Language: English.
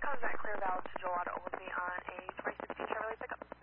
Contact Clear Valve to Joel Auto with me on a 2016 Chevrolet pickup.